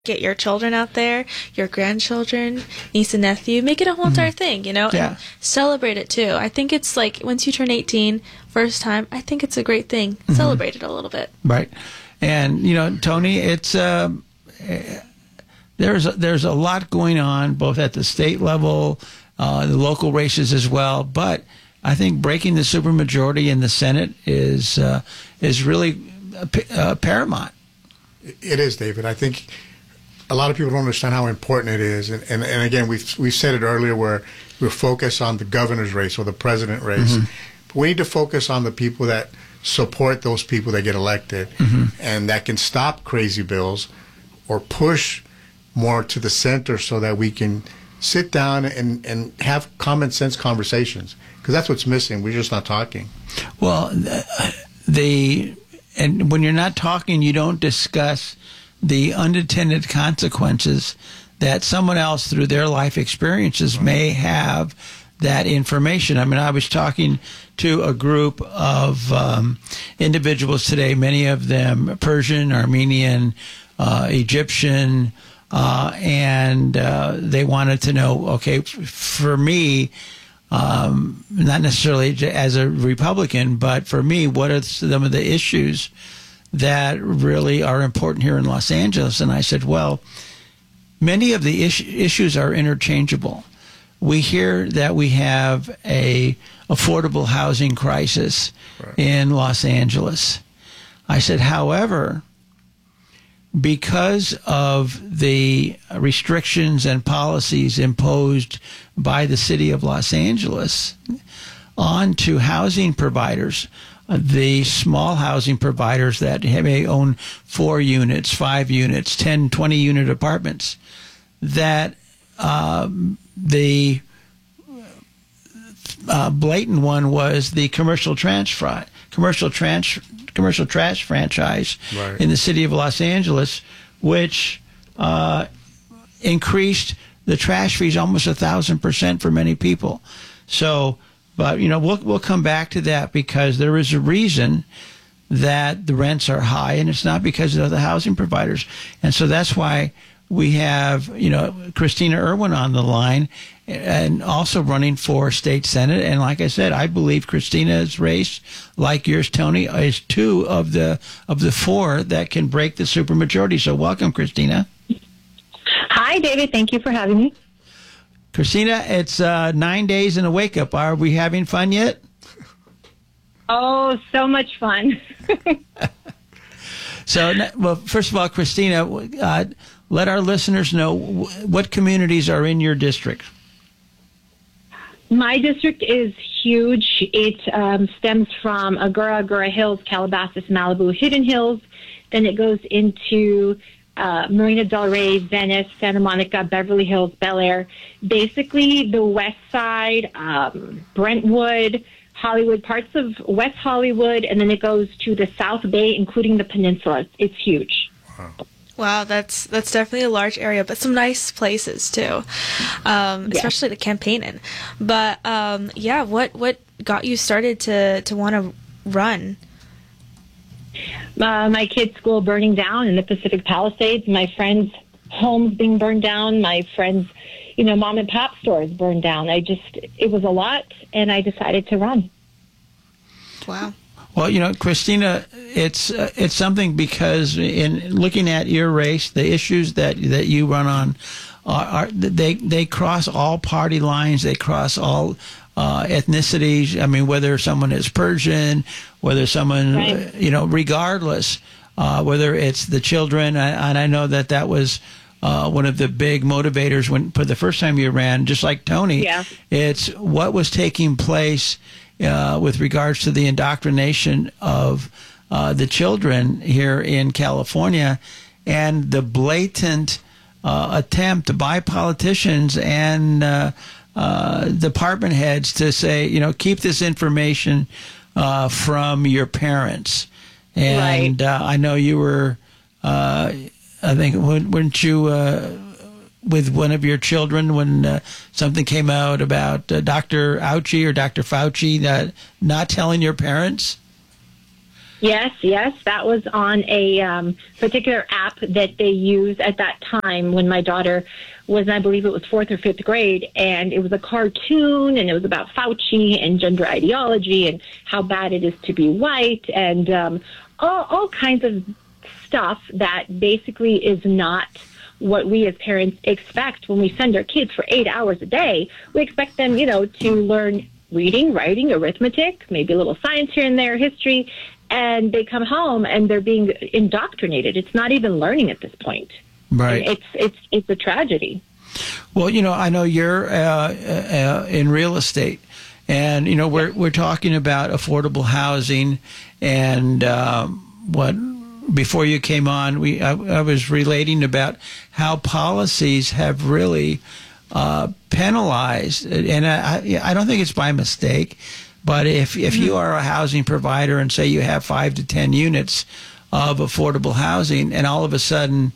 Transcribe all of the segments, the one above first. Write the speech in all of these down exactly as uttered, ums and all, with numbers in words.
get your children out there, your grandchildren, niece and nephew, make it a whole mm-hmm. entire thing, you know, yeah. and celebrate it too. I think it's like once you turn eighteen, first time, I think it's a great thing. Mm-hmm. Celebrate it a little bit. Right. And, you know, Tony, it's, uh, there's, a, there's a lot going on both at the state level, uh, the local races as well. But I think breaking the supermajority in the Senate is, uh, is really uh, paramount. It is, David. I think a lot of people don't understand how important it is. And, and, and again, we've, we've said it earlier where we're focused on the governor's race or the president race. Mm-hmm. But we need to focus on the people that support those people that get elected mm-hmm. and that can stop crazy bills or push more to the center so that we can sit down and, and have common sense conversations. Because that's what's missing. We're just not talking. Well, the and when you're not talking, you don't discuss the unintended consequences that someone else through their life experiences may have that information. I mean, I was talking to a group of um, individuals today, many of them Persian, Armenian, uh, Egyptian, uh, and uh, they wanted to know, okay, for me, um, not necessarily as a Republican, but for me, what are some of the issues that really are important here in Los Angeles? And I said, well, many of the is- issues are interchangeable. We hear that we have a affordable housing crisis right. in Los Angeles. I said, however, because of the restrictions and policies imposed by the city of Los Angeles onto housing providers, the small housing providers that may own four units, five units, ten, twenty unit apartments, that um, the uh, blatant one was the commercial trash fry, commercial trash, commercial trash franchise right. in the city of Los Angeles, which uh, increased the trash fees almost a thousand percent for many people. So. But, you know, we'll we'll come back to that because there is a reason that the rents are high, and it's not because of the housing providers. And so that's why we have, you know, Christina Irwin on the line and also running for state senate. And like I said, I believe Christina's race, like yours, Tony, is two of the of the four that can break the supermajority. So welcome, Christina. Hi, David. Thank you for having me. Christina, it's uh, nine days in a wake-up. Are we having fun yet? Oh, so much fun. So, well, first of all, Christina, uh, let our listeners know what communities are in your district. My district is huge. It um, stems from Agoura, Agoura Hills, Calabasas, Malibu, Hidden Hills. Then it goes into Uh, Marina del Rey, Venice, Santa Monica, Beverly Hills, Bel Air, basically the west side, um, Brentwood, Hollywood, parts of West Hollywood, and then it goes to the South Bay, including the peninsula. It's huge. Wow. Wow, that's that's definitely a large area, but some nice places too, um, yeah. especially to campaign in. But um, yeah, what what got you started to to want to run? Uh, my kids' school burning down in the Pacific Palisades. My friends' homes being burned down. My friends' you know, mom and pop stores burned down. I just, it was a lot, and I decided to run. Wow. Well, you know, Christina, it's uh, it's something because in looking at your race, the issues that that you run on are, are they they cross all party lines. They cross all uh, ethnicities. I mean, whether someone is Persian, whether someone, right. you know, regardless, uh, whether it's the children, and I know that that was uh, one of the big motivators when for the first time you ran, just like Tony. Yeah. It's what was taking place. Uh, with regards to the indoctrination of uh, the children here in California and the blatant uh, attempt by politicians and uh, uh, department heads to say, you know, keep this information uh, from your parents. And right. uh, I know you were, uh, I think, weren't you uh, with one of your children when uh, something came out about uh, Doctor Fauci or Doctor Fauci uh, not telling your parents? Yes, yes, that was on a um, particular app that they use at that time when my daughter was, I believe it was fourth or fifth grade, and it was a cartoon, and it was about Fauci and gender ideology and how bad it is to be white, and um, all, all kinds of stuff that basically is not what we as parents expect when we send our kids for eight hours a day. We expect them, you know, to learn reading, writing, arithmetic, maybe a little science here and there, history, and they come home and they're being indoctrinated. It's not even learning at this point. Right. It's it's it's a tragedy. Well, you know, I know you're uh, uh, in real estate, and you know we're we're talking about affordable housing, and um, what before you came on, we I, I was relating about how policies have really uh, penalized, and I I don't think it's by mistake. But if if you are a housing provider and say you have five to ten units of affordable housing, and all of a sudden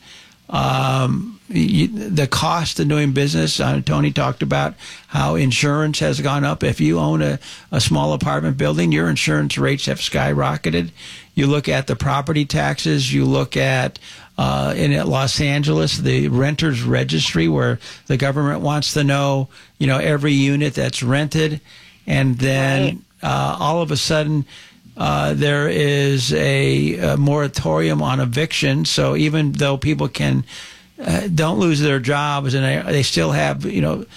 um, you, the cost of doing business, uh, Tony talked about how insurance has gone up. If you own a, a small apartment building, your insurance rates have skyrocketed. You look at the property taxes. You look at uh, in Los Angeles, the renters registry, where the government wants to know, you know, every unit that's rented. And then uh, all of a sudden, uh, there is a, a moratorium on eviction. So even though people can uh, don't lose their jobs and they, they still have, you know,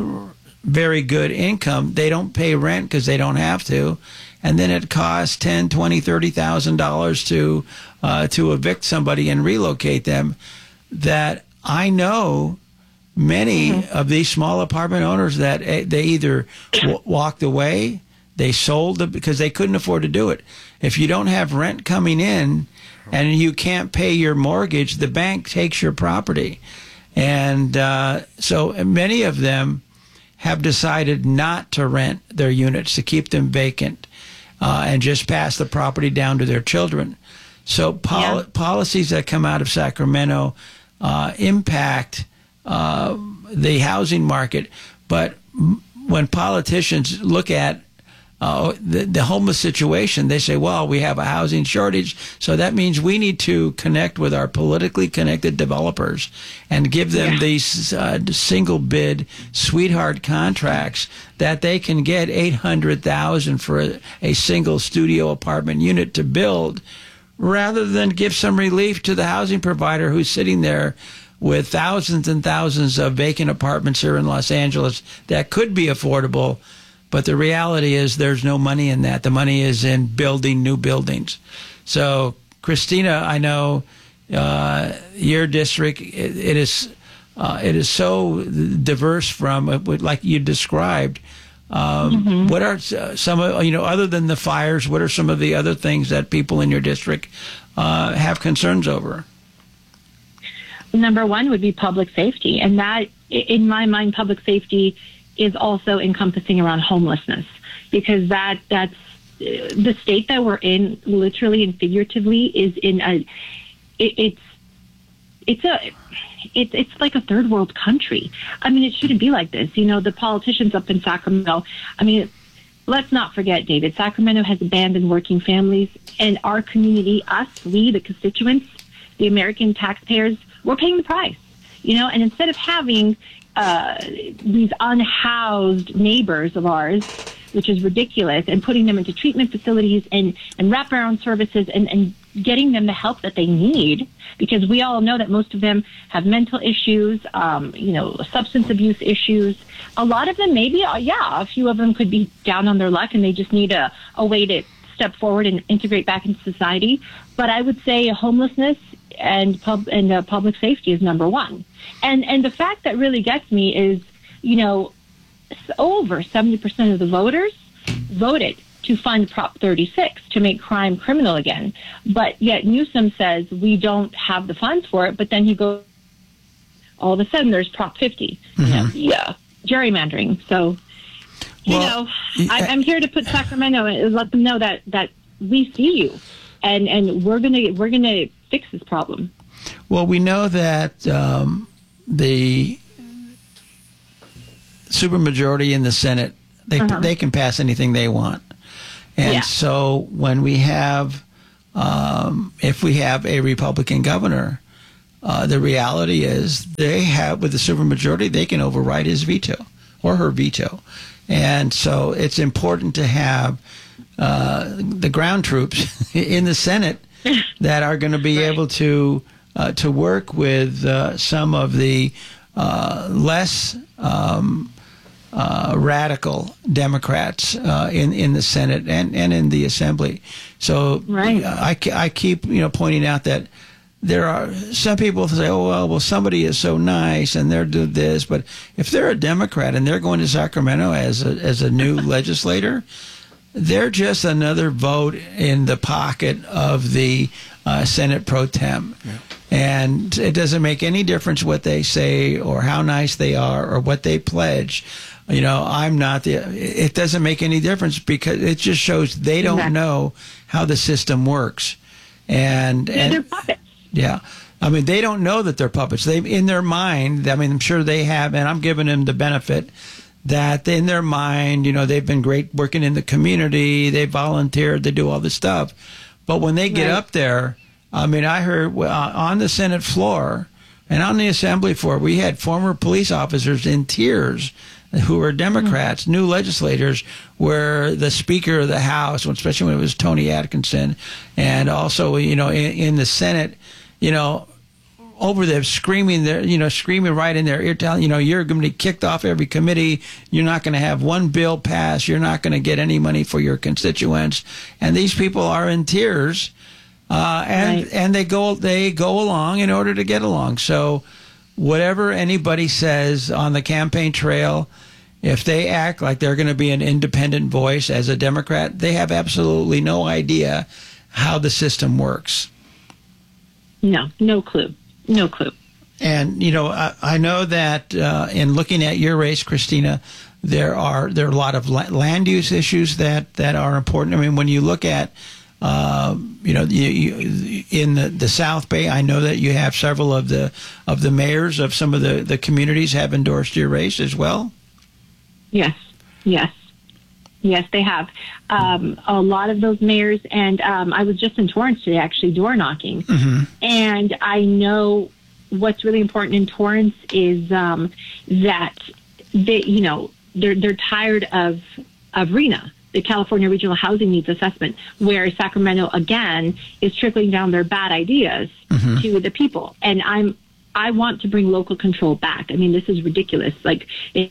very good income, they don't pay rent because they don't have to. And then it costs ten, twenty, thirty thousand dollars to uh, to evict somebody and relocate them. That I know. Many mm-hmm. of these small apartment owners that uh, they either w- walked away, they sold it because they couldn't afford to do it. If you don't have rent coming in and you can't pay your mortgage, the bank takes your property. And uh, so many of them have decided not to rent their units, to keep them vacant uh, and just pass the property down to their children. So pol- yeah. policies that come out of Sacramento uh, impact Uh, the housing market, but m- when politicians look at uh, the, the homeless situation, they say, well, we have a housing shortage, so that means we need to connect with our politically connected developers and give them yeah. these uh, single bid sweetheart contracts that they can get eight hundred thousand dollars for a, a single studio apartment unit to build, rather than give some relief to the housing provider who's sitting there with thousands and thousands of vacant apartments here in Los Angeles that could be affordable. But the reality is there's no money in that. The money is in building new buildings. So, Christina, I know uh, your district, it, it is uh, it is so diverse from, like you described. Um, mm-hmm. What are some of, you know, other than the fires, what are some of the other things that people in your district uh, have concerns over? Number one would be public safety. And that, in my mind, public safety is also encompassing around homelessness, because that that's the state that we're in, literally and figuratively, is in a, it, it's, it's a, it's, it's like a third world country. I mean, it shouldn't be like this. You know, the politicians up in Sacramento, I mean, let's not forget, David, Sacramento has abandoned working families, and our community, us, we, the constituents, the American taxpayers, we're paying the price, you know, and instead of having uh, these unhoused neighbors of ours, which is ridiculous, and putting them into treatment facilities and, and wraparound services and, and getting them the help that they need, because we all know that most of them have mental issues, um, you know, substance abuse issues. A lot of them, maybe, uh, yeah, a few of them could be down on their luck and they just need a, a way to step forward and integrate back into society. But I would say homelessness and pub and uh, public safety is number one. And and the fact that really gets me is, you know, over seventy percent of the voters voted to fund Prop thirty-six to make crime criminal again. But yet Newsom says we don't have the funds for it, but then he goes, all of a sudden there's Prop fifty. Mm-hmm. You know, yeah, gerrymandering. So, you well, know, I, I'm here to put Sacramento and let them know that, that we see you, and, and we're gonna we're gonna fix this problem. Well, we know that um, the supermajority in the Senate, they uh-huh. they can pass anything they want. And yeah. so when we have um, if we have a Republican governor, uh, the reality is they have, with the supermajority, they can override his veto or her veto. And so it's important to have uh, the ground troops in the Senate that are going to be right. able to uh, to work with uh, some of the uh, less um, uh, radical Democrats uh, in in the Senate and, and in the Assembly. So right. I, I keep you know pointing out that there are some people say, oh, well, well, somebody is so nice and they're doing this. But if they're a Democrat and they're going to Sacramento as a, as a new legislator, they're just another vote in the pocket of the uh, Senate pro tem. Yeah. And it doesn't make any difference what they say or how nice they are or what they pledge. You know, I'm not the, it doesn't make any difference because it just shows they don't exactly. know how the system works. And, yeah, and they're puppets. Yeah. I mean, they don't know that they're puppets. They, in their mind, I mean, I'm sure they have, and I'm giving them the benefit that in their mind, you know, they've been great working in the community. They volunteered. They do all this stuff. But when they get right. up there, I mean, I heard uh, on the Senate floor and on the Assembly floor, we had former police officers in tears who were Democrats, mm-hmm. new legislators, where the Speaker of the House, especially when it was Tony Atkinson, and also, you know, in, in the Senate, you know, over there screaming there, you know, screaming right in their ear, telling, you know, you're going to be kicked off every committee. You're not going to have one bill pass. You're not going to get any money for your constituents. And these people are in tears, uh, and right. and they go they go along in order to get along. So whatever anybody says on the campaign trail, if they act like they're going to be an independent voice as a Democrat, they have absolutely no idea how the system works. No, no clue. No clue. And, you know, I, I know that uh, in looking at your race, Christina, there are there are a lot of la- land use issues that, that are important. I mean, when you look at, uh, you know, you, you, in the, the South Bay, I know that you have several of the of the mayors of some of the, the communities have endorsed your race as well. Yes, yes. Yes, they have. Um, a lot of those mayors, and um, I was just in Torrance today, actually, door knocking. Mm-hmm. And I know what's really important in Torrance is um, that they, you know, they're they're tired of of R E N A, the California Regional Housing Needs Assessment, where Sacramento again is trickling down their bad ideas mm-hmm. to the people. And I'm I want to bring local control back. I mean, this is ridiculous. Like. It,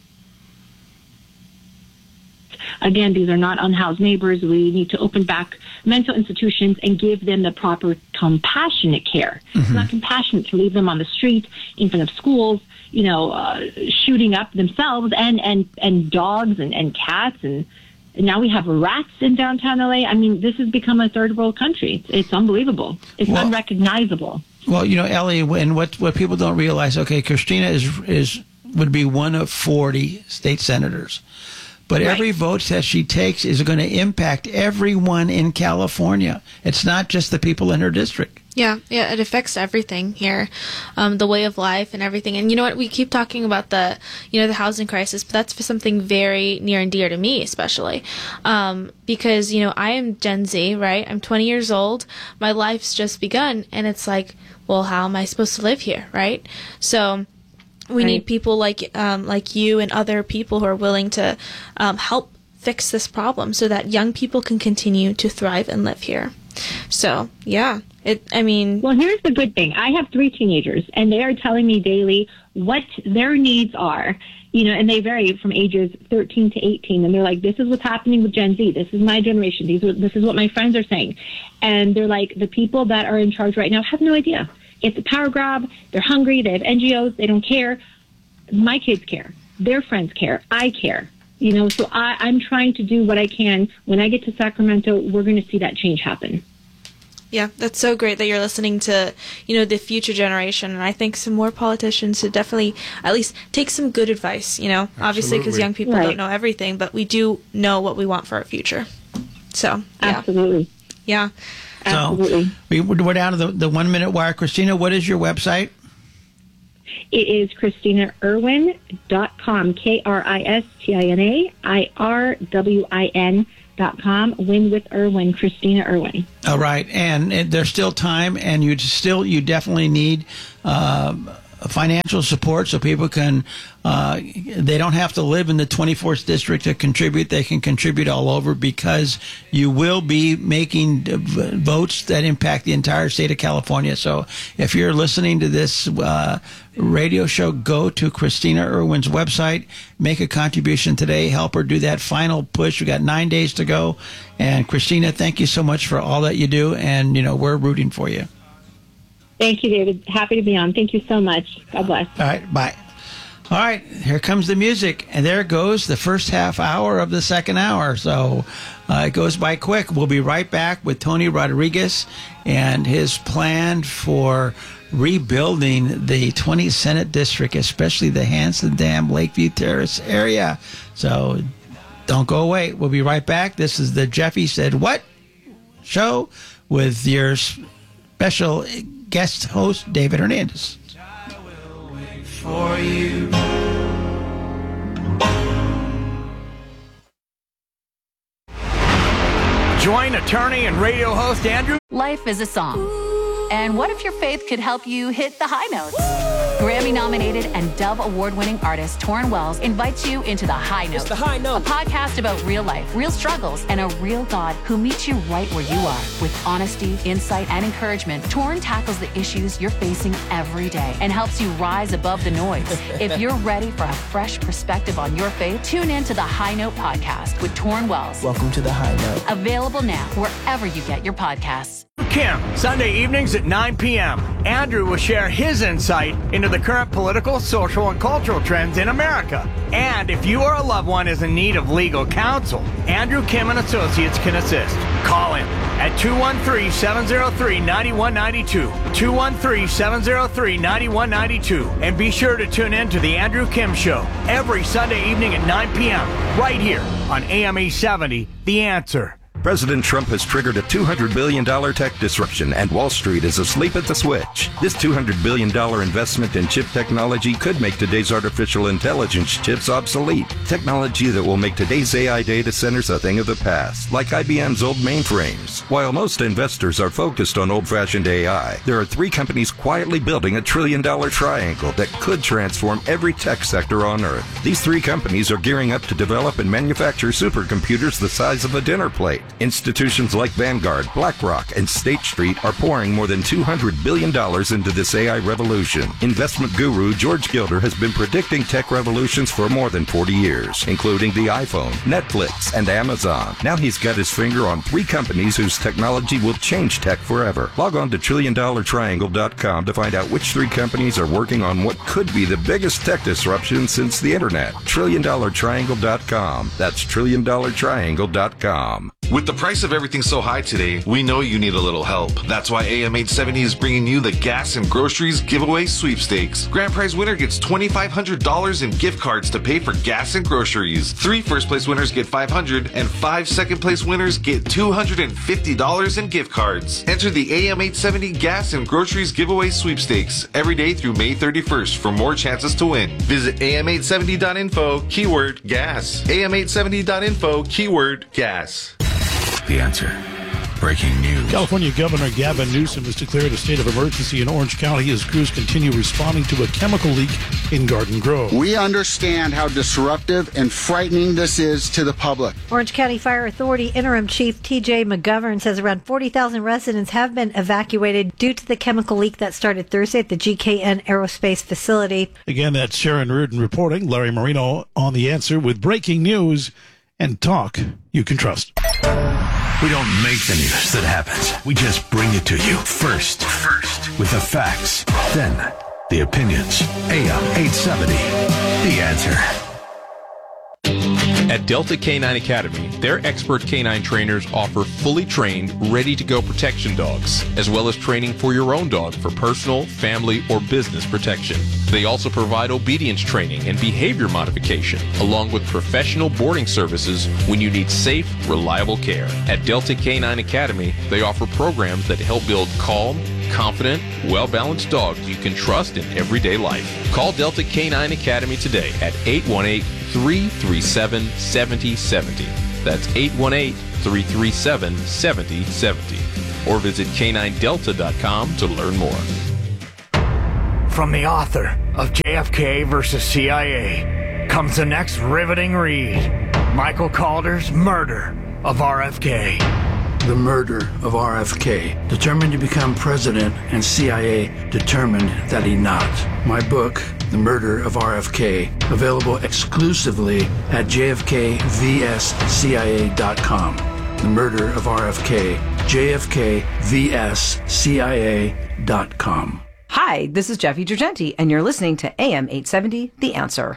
Again, these are not unhoused neighbors. We need to open back mental institutions and give them the proper compassionate care. Mm-hmm. It's not compassionate to leave them on the street, in front of schools, you know, uh, shooting up themselves and, and, and dogs and, and cats. And, and now we have rats in downtown L A. I mean, this has become a third world country. It's, it's unbelievable. It's well, unrecognizable. Well, you know, Ellie, and what, what people don't realize, okay, Christina is is would be one of forty state senators. But right. every vote that she takes is going to impact everyone in California. It's not just the people in her district. Yeah, yeah, it affects everything here, um, the way of life and everything. And you know what? We keep talking about the, you know, the housing crisis, but that's for something very near and dear to me, especially um, because, you know, I am Gen Z, right? I'm twenty years old. My life's just begun, and it's like, well, how am I supposed to live here, right? So. We right. need people like um, like you and other people who are willing to um, help fix this problem so that young people can continue to thrive and live here. So, yeah, it. I mean... Well, here's the good thing. I have three teenagers, and they are telling me daily what their needs are, you know, and they vary from ages thirteen to eighteen, and they're like, this is what's happening with Gen Z. This is my generation. These are, this is what my friends are saying. And they're like, the people that are in charge right now have no idea. It's a power grab. They're hungry. They have N G Os. They don't care. My kids care. Their friends care. I care. You know, so I, I'm trying to do what I can. When I get to Sacramento, we're going to see that change happen. Yeah, that's so great that you're listening to, you know, the future generation. And I think some more politicians should definitely at least take some good advice, you know, Absolutely. Obviously because young people right. don't know everything, but we do know what we want for our future. So, yeah. Absolutely. Yeah. Absolutely. So we, we're down to the, the one minute wire. Christina, what is your website? It is Christina Irwin dot com, K R I S T I N A I R W I N dot com. Win with Irwin, Christina Irwin. All right, and, and there's still time, and you still you definitely need uh, financial support so people can. Uh, they don't have to live in the twenty-fourth district to contribute. They can contribute all over because you will be making votes that impact the entire state of California. So if you're listening to this uh, radio show, go to Christina Irwin's website, make a contribution today, help her do that final push. We got nine days to go. And Christina, thank you so much for all that you do. And, you know, we're rooting for you. Thank you, David. Happy to be on. Thank you so much. God bless. All right. Bye. All right, here comes the music, and there goes the first half hour of the second hour. So uh, it goes by quick. We'll be right back with Tony Rodriguez and his plan for rebuilding the twentieth Senate District, especially the Hanson Dam, Lakeview Terrace area. So don't go away. We'll be right back. This is the Jeffy Said What show with your special guest host, David Hernandez. For you. Join attorney and radio host Andrew. Life is a song. And what if your faith could help you hit the high notes? Grammy-nominated and Dove Award-winning artist Torrin Wells invites you into The High Note. It's The High Note. A podcast about real life, real struggles, and a real God who meets you right where you are. With honesty, insight, and encouragement, Torrin tackles the issues you're facing every day and helps you rise above the noise. If you're ready for a fresh perspective on your faith, tune in to The High Note podcast with Torrin Wells. Welcome to The High Note. Available now wherever you get your podcasts. Kim, Sunday evenings at nine p.m. Andrew will share his insight into the current political, social, and cultural trends in America. And if you or a loved one is in need of legal counsel, Andrew Kim and Associates can assist. Call him at two one three, seven zero three, nine one nine two, two one three, seven zero three, nine one nine two, and be sure to tune in to The Andrew Kim Show every Sunday evening at nine p.m. right here on A M eight seventy, The Answer. President Trump has triggered a two hundred billion dollars tech disruption, and Wall Street is asleep at the switch. This two hundred billion dollars investment in chip technology could make today's artificial intelligence chips obsolete. Technology that will make today's A I data centers a thing of the past, like I B M's old mainframes. While most investors are focused on old-fashioned A I, there are three companies quietly building a trillion-dollar triangle that could transform every tech sector on Earth. These three companies are gearing up to develop and manufacture supercomputers the size of a dinner plate. Institutions like Vanguard, BlackRock, and State Street are pouring more than two hundred billion dollars into this A I revolution. Investment guru George Gilder has been predicting tech revolutions for more than forty years, including the iPhone, Netflix, and Amazon. Now he's got his finger on three companies whose technology will change tech forever. Log on to trillion dollar triangle dot com to find out which three companies are working on what could be the biggest tech disruption since the internet. trillion dollar triangle dot com. That's trillion dollar triangle dot com. With the price of everything so high today, we know you need a little help. That's why A M eight seventy is bringing you the Gas and Groceries Giveaway Sweepstakes. Grand prize winner gets two thousand five hundred dollars in gift cards to pay for gas and groceries. Three first place winners get five hundred dollars, and five second place winners get two hundred fifty dollars in gift cards. Enter the A M eight seventy Gas and Groceries Giveaway Sweepstakes every day through May thirty-first for more chances to win. Visit A M eight seventy dot info, keyword gas. A M eight seventy dot info, keyword gas. The Answer. Breaking news. California Governor Gavin Newsom has declared a state of emergency in Orange County as crews continue responding to a chemical leak in Garden Grove. We understand how disruptive and frightening this is to the public. Orange County Fire Authority Interim Chief T J McGovern says around forty thousand residents have been evacuated due to the chemical leak that started Thursday at the G K N Aerospace facility. Again, that's Sharon Reardon reporting. Larry Marino on The Answer with breaking news and talk you can trust. We don't make the news that happens. We just bring it to you first. First. With the facts. Then the opinions. A M eight seventy. The Answer. At Delta Canine Academy, their expert canine trainers offer fully trained, ready-to-go protection dogs, as well as training for your own dog for personal, family, or business protection. They also provide obedience training and behavior modification, along with professional boarding services when you need safe, reliable care. At Delta Canine Academy, they offer programs that help build calm, confident, well-balanced dogs you can trust in everyday life. Call Delta Canine Academy today at eight one eight, three three seven, seven zero seven zero. That's eight one eight, three three seven, seven zero seven zero. Or visit K nine Delta dot com to learn more. From the author of J F K versus C I A comes the next riveting read. Michael Calder's Murder of R F K. The murder of R F K. Determined to become president, and C I A determined that he not. My book, The Murder of R F K, available exclusively at J F K V S C I A dot com. The Murder of R F K, J F K V S C I A dot com. Hi, this is Jeffy Girgenti, and you're listening to A M eight seventy, The Answer.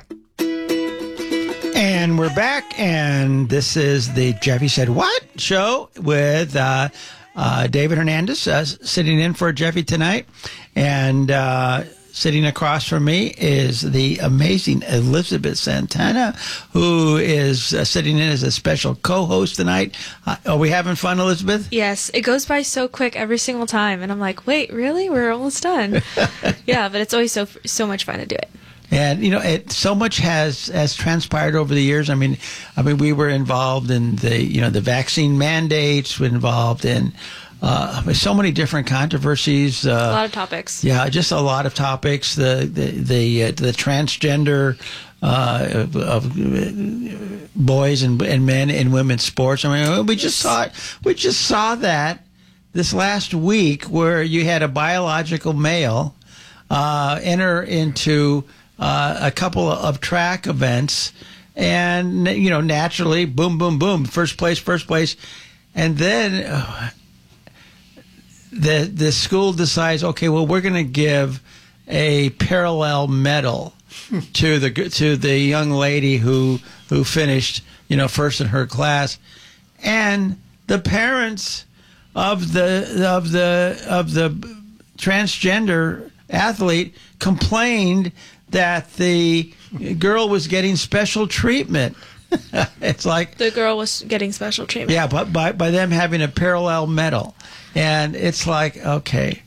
And we're back, and this is the Jeffy Said What show with uh, uh, David Hernandez uh, sitting in for Jeffy tonight. And uh, sitting across from me is the amazing Elizabeth Santana, who is uh, sitting in as a special co-host tonight. Uh, are we having fun, Elizabeth? Yes, it goes by so quick every single time, and I'm like, wait, really? We're almost done. Yeah, but it's always so so much fun to do it. And you know, it so much has has transpired over the years. I mean, I mean, we were involved in the you know the vaccine mandates, we're involved in uh, so many different controversies. Uh, a lot of topics. Yeah, just a lot of topics. The the the, uh, the transgender uh, of, of boys and and men in women's sports. I mean, we just saw it. We just saw that this last week, where you had a biological male uh, enter into Uh, a couple of track events, and you know, naturally, boom, boom, boom, first place, first place, and then uh, the the school decides, okay, well, we're going to give a parallel medal to the to the young lady who who finished, you know, first in her class, and the parents of the of the of the transgender athlete complained that the girl was getting special treatment. It's like the girl was getting special treatment. Yeah, but by by them having a parallel medal, and it's like, okay,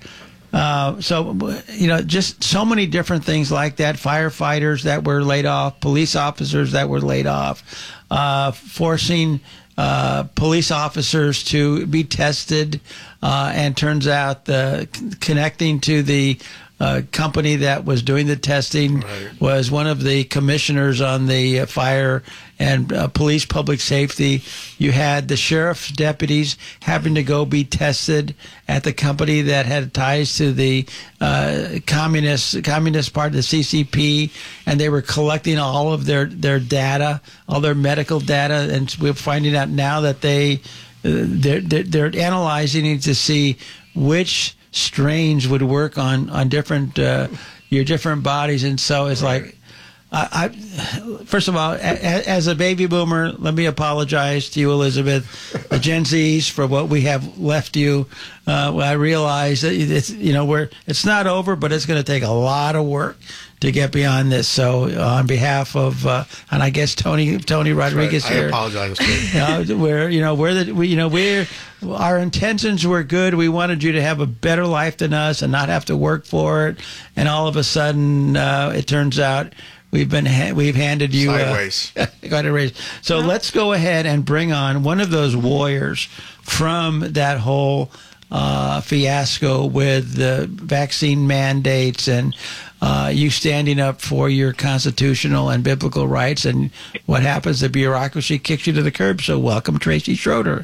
uh, so you know, just so many different things like that. Firefighters that were laid off, police officers that were laid off, uh, forcing uh, police officers to be tested, uh, and turns out the connecting to the Uh, company that was doing the testing right. was one of the commissioners on the uh, fire and uh, police public safety. You had the sheriff's deputies having to go be tested at the company that had ties to the uh, communist communist part of the C C P, and they were collecting all of their, their data, all their medical data, and we're finding out now that they uh, they're, they're, they're analyzing it to see which strains would work on on different uh, your different bodies, and so it's right. like I, I first of all, a, as a baby boomer, let me apologize to you, Elizabeth, the Gen Zs, for what we have left you. Uh, I realize that it's you know we're it's not over, but it's going to take a lot of work to get beyond this. So uh, on behalf of uh, and I guess Tony Tony Rodriguez right. I here, apologize. You know, we're you know we're the we, you know we're our intentions were good. We wanted you to have a better life than us and not have to work for it. And all of a sudden, uh, it turns out we've been ha- we've handed you sideways. Uh, got to raise. So yeah. Let's go ahead and bring on one of those warriors from that whole uh, fiasco with the vaccine mandates and uh, you standing up for your constitutional and biblical rights. And what happens? The bureaucracy kicks you to the curb. So welcome, Tracy Schroeder.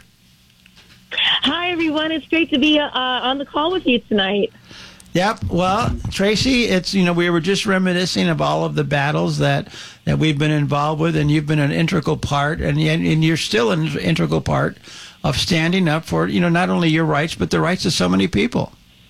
Hi, everyone. It's great to be uh, on the call with you tonight. Yep. Well, Tracy, it's, you know, we were just reminiscing of all of the battles that, that we've been involved with, and you've been an integral part, and, and you're still an integral part of standing up for, you know, not only your rights, but the rights of so many people.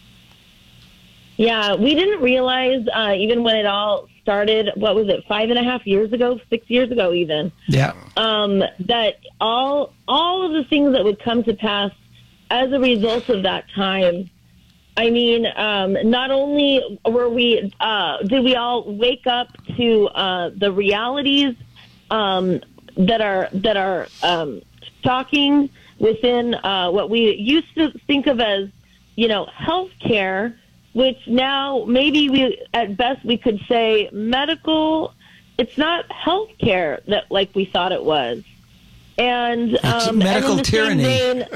Yeah, we didn't realize, uh, even when it all started, what was it, five and a half years ago, six years ago even, yeah, um, that all all of the things that would come to pass as a result of that time. I mean, um, not only were we, uh, did we all wake up to uh, the realities um, that are that are um, shocking within uh, what we used to think of as, you know, health care, which now maybe we, at best, we could say medical. It's not health care that like we thought it was. And It's um, medical and in the same tyranny. vein,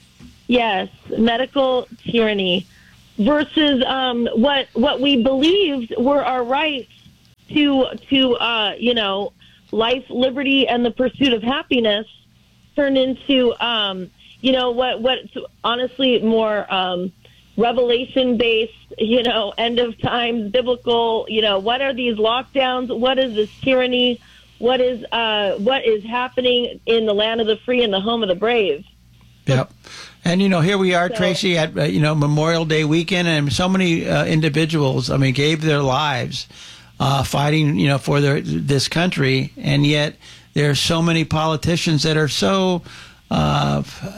yes, medical tyranny versus um, what what we believed were our rights to to uh, you know life, liberty, and the pursuit of happiness turned into um, you know what what's honestly more um, revelation based, you know, end of times, biblical. You know, what are these lockdowns? What is this tyranny? What is uh, what is happening in the land of the free and the home of the brave? Yep. And, you know, here we are, So- Tracy, at, uh, you know, Memorial Day weekend, and so many uh, individuals, I mean, gave their lives uh, fighting, you know, for their, this country, and yet there are so many politicians that are so, uh,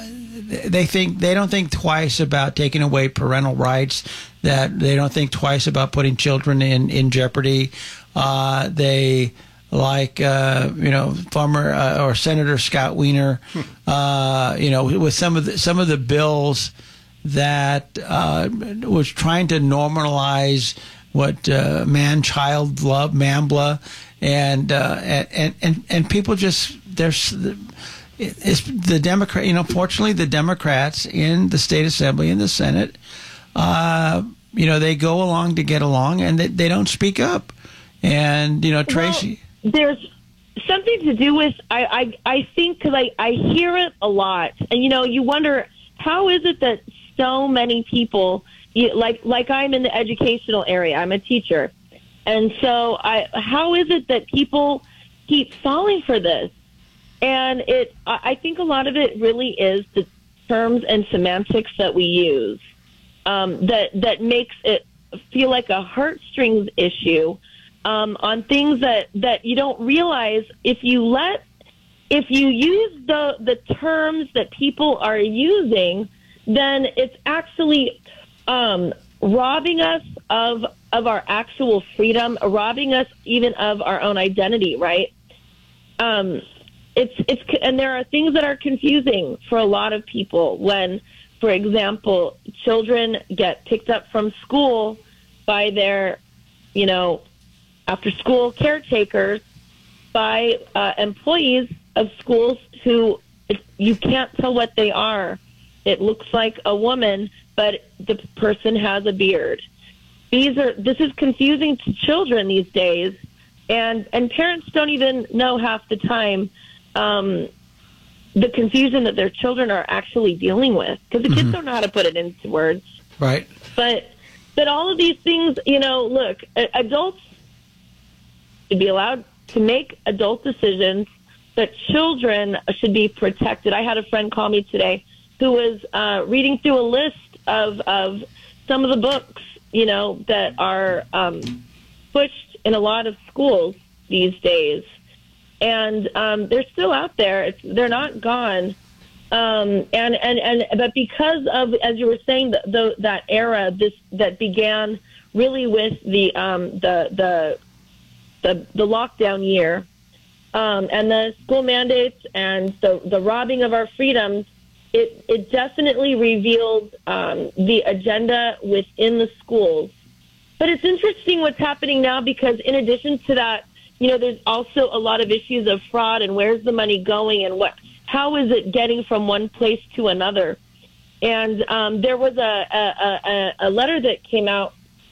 they think, they don't think twice about taking away parental rights, that they don't think twice about putting children in, in jeopardy. Uh, they... like, uh, you know, former uh, or Senator Scott Wiener, uh, you know, with some of the, some of the bills that uh, was trying to normalize what uh, man-child love, MAMBLA, and, uh, and and and people just there's it's the Democrat. You know, fortunately, the Democrats in the state assembly and the Senate, uh, you know, they go along to get along, and they, they don't speak up. And you know, Tracy. Well, there's something to do with, I, I, I think, because I, I hear it a lot. And, you know, you wonder, how is it that so many people, you, like like I'm in the educational area, I'm a teacher. And so I, how is it that people keep falling for this? And it, I I think a lot of it really is the terms and semantics that we use um, that, that makes it feel like a heartstrings issue. Um, on things that, that you don't realize, if you let, if you use the the terms that people are using, then it's actually um, robbing us of of our actual freedom, robbing us even of our own identity. Right? Um, it's it's and there are things that are confusing for a lot of people when, for example, children get picked up from school by their, you know, after school caretakers, by uh, employees of schools who you can't tell what they are. It looks like a woman, but the person has a beard. These are this is confusing to children these days, and and parents don't even know half the time um, the confusion that their children are actually dealing with, because the kids Mm-hmm. don't know how to put it into words. Right. But but all of these things, you know, look, adults should be allowed to make adult decisions, but children should be protected. I had a friend call me today who was uh, reading through a list of, of some of the books, you know, that are um, pushed in a lot of schools these days. And um, they're still out there. It's, they're not gone. Um, and, and, and, but because of, as you were saying, the, the, that era, this, that began really with the, um, the, the, The, the lockdown year um, and the school mandates and the, the robbing of our freedoms, it, it definitely revealed um, the agenda within the schools. But it's interesting what's happening now, because in addition to that, you know, there's also a lot of issues of fraud and where's the money going and what, how is it getting from one place to another? And um, there was a, a, a, a letter that came out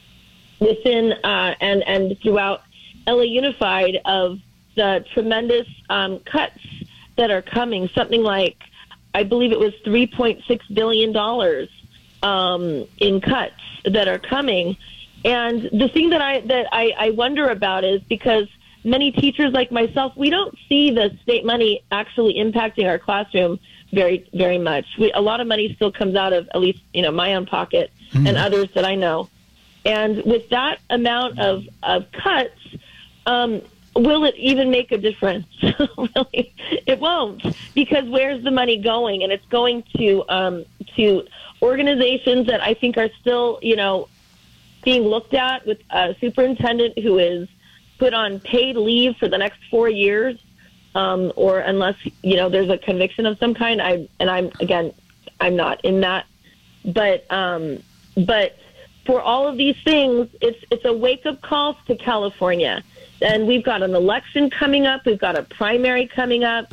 within uh, and, and throughout L A Unified of the tremendous um, cuts that are coming, something like, I believe it was three point six billion dollars um, in cuts that are coming. And the thing that I that I, I wonder about is, because many teachers like myself, we don't see the state money actually impacting our classroom very, very much. We, a lot of money still comes out of, at least, you know, my own pocket mm-hmm. and others that I know. And with that amount of, of cuts, Um, will it even make a difference? Really, it won't, because where's the money going? And it's going to um, to organizations that I think are still, you know, being looked at, with a superintendent who is put on paid leave for the next four years, um, or unless, you know, there's a conviction of some kind. I and I'm again, I'm not in that, but um, but for all of these things, it's it's a wake up call to California. And we've got an election coming up. We've got a primary coming up.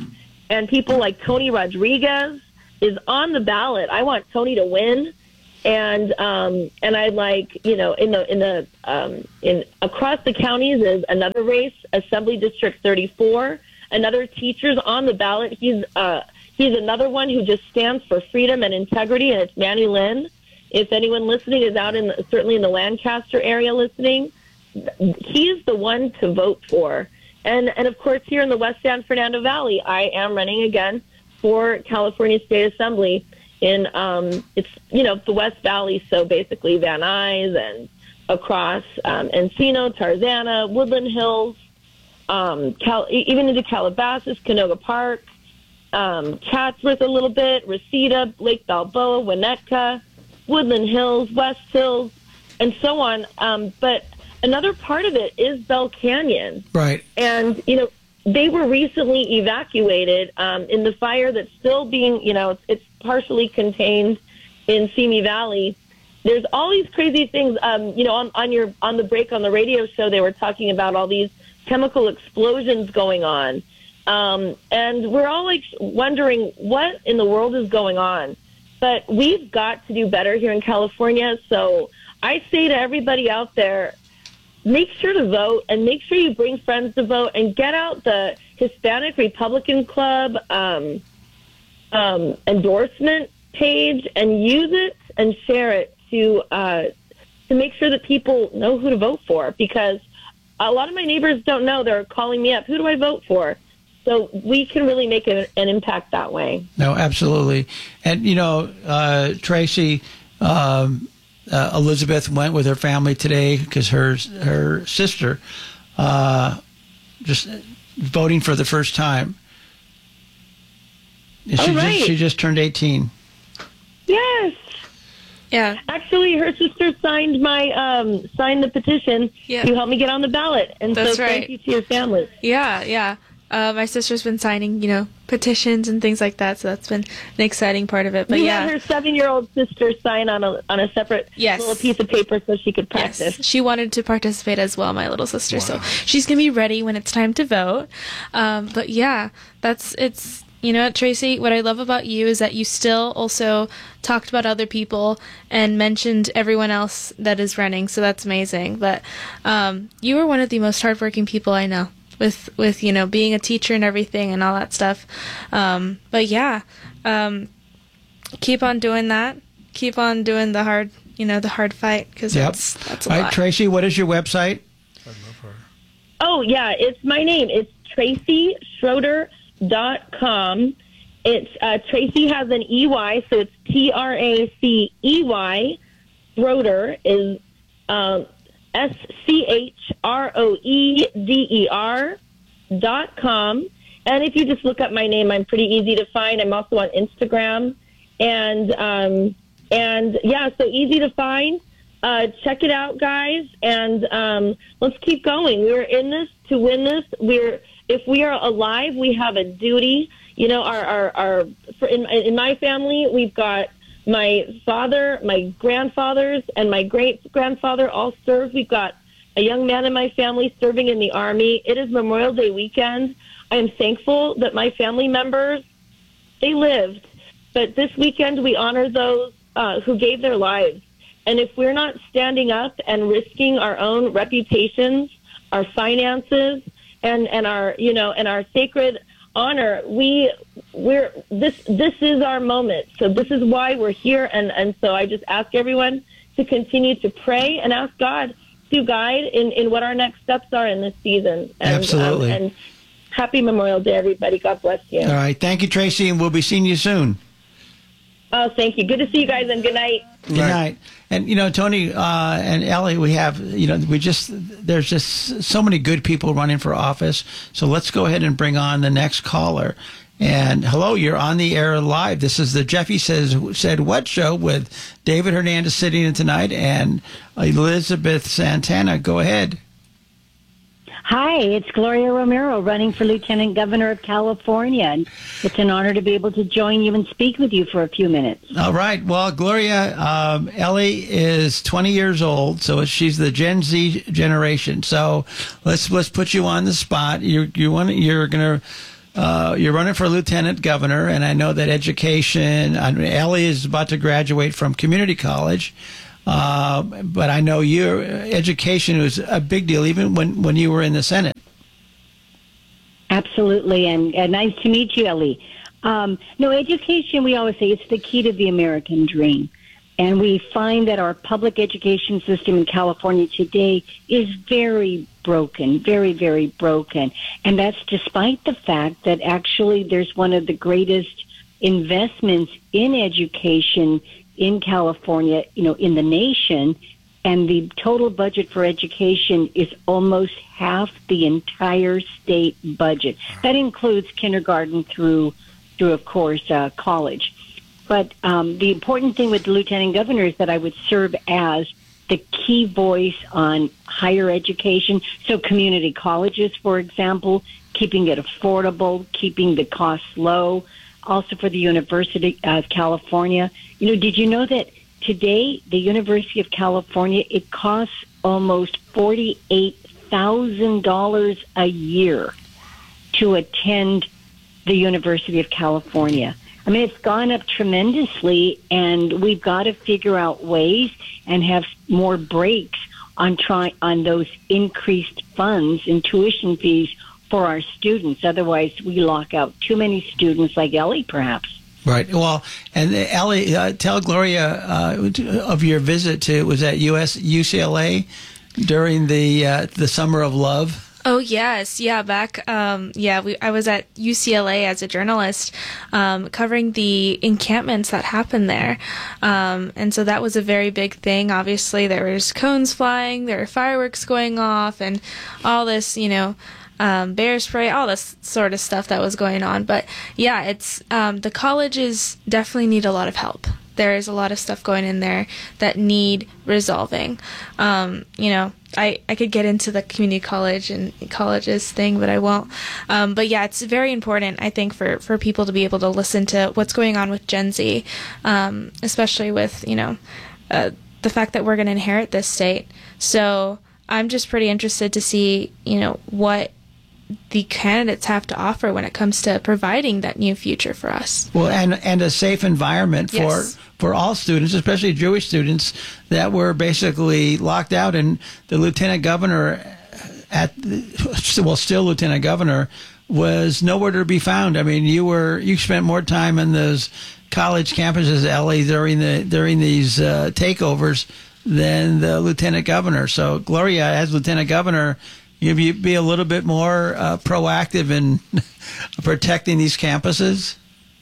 and people like Tony Rodriguez is on the ballot. I want Tony to win. And um, and I like, you know, in the in the um, in across the counties is another race, Assembly District thirty-four. Another teacher's on the ballot. He's uh, he's another one who just stands for freedom and integrity, and it's Manny Lynn. If anyone listening is out in the, certainly in the Lancaster area listening, he's the one to vote for. And and of course here in the West San Fernando Valley, I am running again for California State Assembly. In um, it's you know the West Valley, so basically Van Nuys and across um, Encino, Tarzana, Woodland Hills, um, Cal- even into Calabasas, Canoga Park, um, Chatsworth a little bit, Reseda, Lake Balboa, Winnetka, Woodland Hills, West Hills, and so on. Um, but another part of it is Bell Canyon, right? And you know. They were recently evacuated um, in the fire that's still being, you know, it's, it's partially contained in Simi Valley. There's all these crazy things. Um, you know, on, on your on the break on the radio show, they were talking about all these chemical explosions going on, um, and we're all like wondering what in the world is going on. But we've got to do better here in California. So I say to everybody out there, make sure to vote and make sure you bring friends to vote and get out the Hispanic Republican Club um, um, endorsement page and use it and share it to uh, to make sure that people know who to vote for, because a lot of my neighbors don't know. They're calling me up. Who do I vote for? So we can really make an, an impact that way. No, absolutely. And, you know, uh, Tracy, um, Uh, Elizabeth went with her family today because her her sister uh, just voting for the first time. And she, oh, right. just, she just turned eighteen. Yes. Yeah. Actually, her sister signed my um, signed the petition yeah. to help me get on the ballot, and That's so right. thank you to your family. Yeah, yeah. Uh, my sister's been signing, you know, petitions and things like that, so that's been an exciting part of it. But we yeah, had her seven-year-old sister sign on a on a separate yes. little piece of paper so she could practice. Yes. She wanted to participate as well, my little sister. Wow. So she's gonna be ready when it's time to vote. Um, but yeah, that's it's. You know what, Tracy, what I love about you is that you still also talked about other people and mentioned everyone else that is running, so that's amazing. But um, you are one of the most hardworking people I know with, with, you know, being a teacher and everything and all that stuff. Um, but yeah, um, keep on doing that. Keep on doing the hard, you know, the hard fight, because yep. that's, that's a all lot. right, Tracy, what is your website? Oh, yeah, it's my name. It's Tracy Schroeder. Dot com. It's uh, Tracy has an E Y, so it's T R A C E Y. Schroeder is um, S C H R O E D E R dot com. And if you just look up my name, I'm pretty easy to find. I'm also on Instagram, and um, and yeah, so easy to find. Uh, check it out, guys, and um, let's keep going. We're in this to win this. We're If we are alive, we have a duty. You know, our, our, our for in, in my family, we've got my father, my grandfathers, and my great-grandfather all served. We've got a young man in my family serving in the Army. It is Memorial Day weekend. I am thankful that my family members, they lived. But this weekend, we honor those uh, who gave their lives. And if we're not standing up and risking our own reputations, our finances, and, and our, you know, and our sacred honor, we, we're, this, this is our moment. So this is why we're here. And, and so I just ask everyone to continue to pray and ask God to guide in, in what our next steps are in this season. And, Absolutely. Um, and happy Memorial Day, everybody. God bless you. All right. Thank you, Tracy, and we'll be seeing you soon. Oh, thank you. Good to see you guys, and good night. Good night. And, you know, Tony uh, and Ellie, we have, you know, we just, there's just so many good people running for office. So let's go ahead and bring on the next caller. And hello, you're on the air live. This is the Jeffy Says Said What show with David Hernandez sitting in tonight and Elizabeth Santana. Go ahead. Hi, it's Gloria Romero running for Lieutenant Governor of California. And it's an honor to be able to join you and speak with you for a few minutes. All right. Well, Gloria, um, Ellie is twenty years old, so she's the Gen Z generation. So let's let's put you on the spot. You you want you're going to uh, you're running for lieutenant governor, and I know that education. I mean, Ellie is about to graduate from community college, uh, but I know your education was a big deal, even when, when you were in the Senate. Absolutely, and, and nice to meet you, Ellie. Um, no, education, we always say, it's the key to the American dream. And we find that our public education system in California today is very broken, very, very broken. And that's despite the fact that actually there's one of the greatest investments in education in California, you know, in the nation. And the total budget for education is almost half the entire state budget. That includes kindergarten through, through of course, uh, college. But um, the important thing with the lieutenant governor is that I would serve as the key voice on higher education. So community colleges, for example, keeping it affordable, keeping the costs low. Also for the University of California. You know, did you know that today the University of California, it costs almost forty-eight thousand dollars a year to attend the University of California? I mean, it's gone up tremendously, and we've got to figure out ways and have more breaks on try on those increased funds and tuition fees for our students. Otherwise, we lock out too many students like Ellie, perhaps. Right. Well, and Ellie, uh, tell Gloria uh, of your visit to, was that U S U C L A during the uh, the Summer of Love? Oh yes, yeah. Back, um, yeah. We I was at U C L A as a journalist, um, covering the encampments that happened there, um, and so that was a very big thing. Obviously, there was cones flying, there were fireworks going off, and all this, you know, um, bear spray, all this sort of stuff that was going on. But yeah, it's um, the colleges definitely need a lot of help. There is a lot of stuff going in there that need resolving. Um, you know, I, I could get into the community college and colleges thing, but I won't. Um, but yeah, it's very important, I think, for, for people to be able to listen to what's going on with Gen Z, um, especially with, you know, uh, the fact that we're going to inherit this state. So I'm just pretty interested to see, you know, what the candidates have to offer when it comes to providing that new future for us. Well, and and a safe environment for Yes. for all students, especially Jewish students that were basically locked out. And the lieutenant governor, at the, well, still lieutenant governor, was nowhere to be found. I mean, you were you spent more time in those college campuses, Ellie, during the during these uh, takeovers than the lieutenant governor. So, Gloria, as lieutenant governor, you be, be a little bit more uh, proactive in protecting these campuses?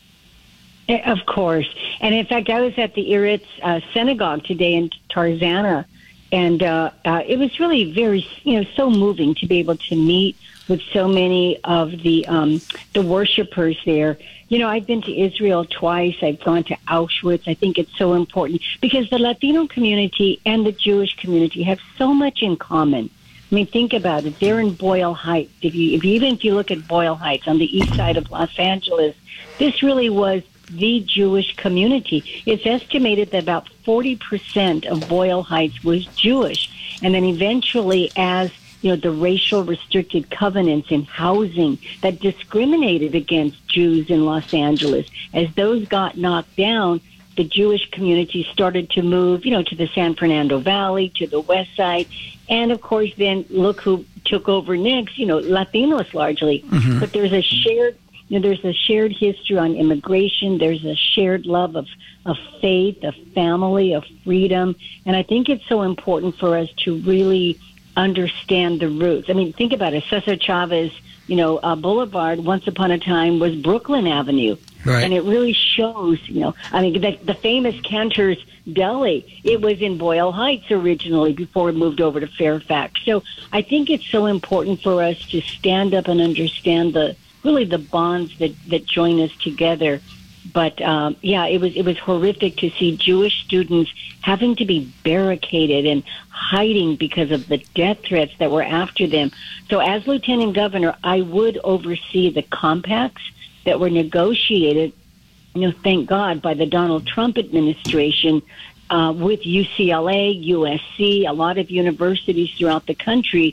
Of course. And in fact, I was at the Eretz uh, Synagogue today in Tarzana, and uh, uh, it was really very, you know, so moving to be able to meet with so many of the um, the worshipers there. You know, I've been to Israel twice. I've gone to Auschwitz. I think it's so important because the Latino community and the Jewish community have so much in common. I mean, think about it. They're in Boyle Heights. If you, if you, even if you look at Boyle Heights on the east side of Los Angeles, this really was the Jewish community. It's estimated that about forty percent of Boyle Heights was Jewish. And then eventually, as you know, the racial restricted covenants in housing that discriminated against Jews in Los Angeles, as those got knocked down, the Jewish community started to move, you know, to the San Fernando Valley, to the west side. And, of course, then look who took over next, you know, Latinos largely. Mm-hmm. But there's a shared, you know, there's a shared history on immigration. There's a shared love of, of faith, of family, of freedom. And I think it's so important for us to really understand the roots. I mean, think about it. Cesar Chavez, you know, uh, Boulevard, once upon a time, was Brooklyn Avenue. Right. And it really shows, you know, I mean, the, the famous Cantor's Deli, it was in Boyle Heights originally before it moved over to Fairfax. So I think it's so important for us to stand up and understand the really the bonds that, that join us together. But, um, yeah, it was it was horrific to see Jewish students having to be barricaded and hiding because of the death threats that were after them. So as lieutenant governor, I would oversee the compacts that were negotiated, you know, thank God, by the Donald Trump administration uh, with U C L A, U S C, a lot of universities throughout the country to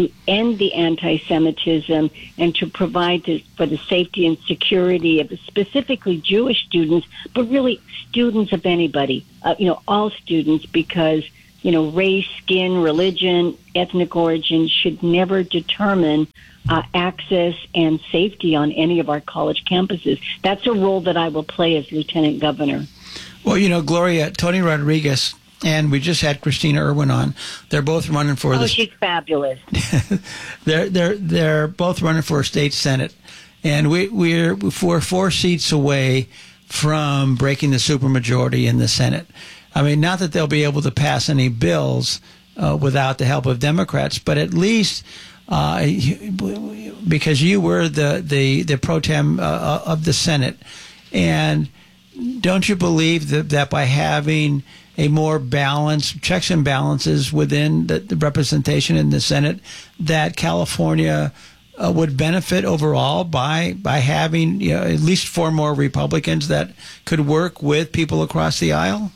to end the anti-Semitism and to provide to, for the safety and security of specifically Jewish students, but really students of anybody, uh, you know, all students, because, you know, race, skin, religion, ethnic origin should never determine uh, access and safety on any of our college campuses. That's a role that I will play as Lieutenant Governor. Well, you know, Gloria, Tony Rodriguez, and we just had Christina Irwin on. They're both running for oh, the. Oh, she's fabulous. they're they're they're both running for a state senate, and we we're we're four seats away from breaking the supermajority in the Senate. I mean, not that they'll be able to pass any bills uh, without the help of Democrats, but at least uh, because you were the the the pro tem uh, of the Senate, and don't you believe that that by having a more balanced checks and balances within the, the representation in the Senate, that California uh, would benefit overall by by having, you know, at least four more Republicans that could work with people across the aisle?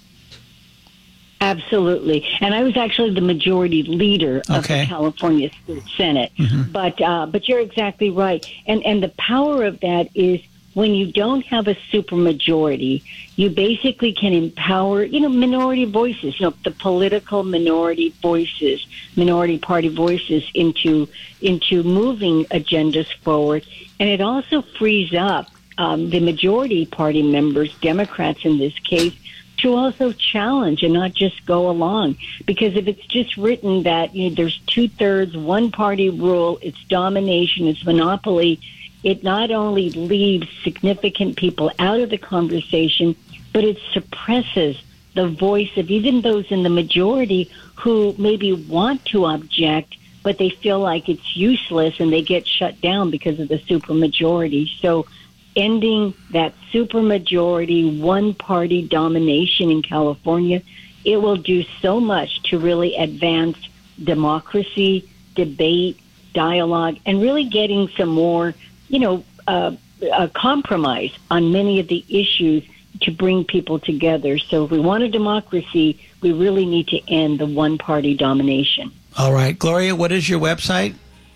Absolutely. And I was actually the majority leader of okay. the California State Senate. Mm-hmm. But uh, but you're exactly right. And and the power of that is when you don't have a supermajority, you basically can empower, you know, minority voices, you know, the political minority voices, minority party voices into into moving agendas forward. And it also frees up um, the majority party members, Democrats in this case, to also challenge and not just go along. Because if it's just written that, you know, there's two-thirds, one-party rule, it's domination, it's monopoly, it not only leaves significant people out of the conversation, but it suppresses the voice of even those in the majority who maybe want to object, but they feel like it's useless and they get shut down because of the supermajority. So ending that supermajority one-party domination in California, it will do so much to really advance democracy, debate, dialogue, and really getting some more you know, uh, a compromise on many of the issues to bring people together. So if we want a democracy, we really need to end the one-party domination. All right. Gloria, what is your website?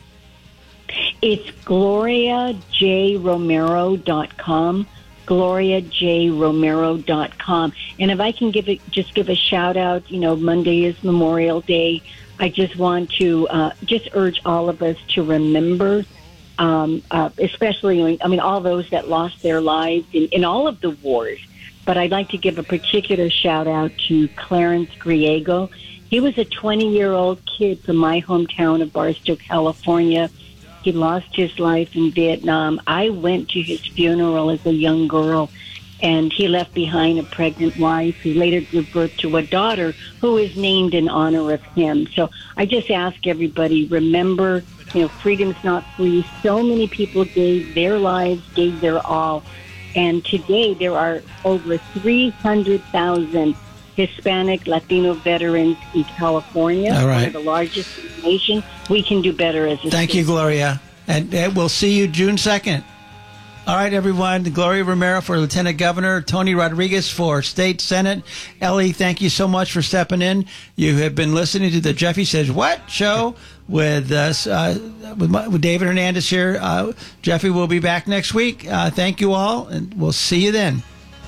It's gloria j romero dot com, gloria j romero dot com. And if I can give it, just give a shout-out, you know, Monday is Memorial Day. I just want to uh, just urge all of us to remember Um, uh, especially, I mean, all those that lost their lives in, in all of the wars. But I'd like to give a particular shout out to Clarence Griego. He was a twenty-year-old kid from my hometown of Barstow, California. He lost his life in Vietnam. I went to his funeral as a young girl, and he left behind a pregnant wife who later gave birth to a daughter who is named in honor of him. So I just ask everybody, remember, you know, freedom's not free. So many people gave their lives, gave their all. And today there are over three hundred thousand Hispanic, Latino veterans in California. All right. One of the largest in the nation. We can do better as a Thank state. you, Gloria. And uh, we'll see you June second. All right, everyone. Gloria Romero for Lieutenant Governor, Tony Rodriguez for State Senate. Ellie, thank you so much for stepping in. You have been listening to the Jeffy Says What show with us, uh, with, my, with David Hernandez here. Uh, Jeffy will be back next week. Uh, thank you all, and we'll see you then.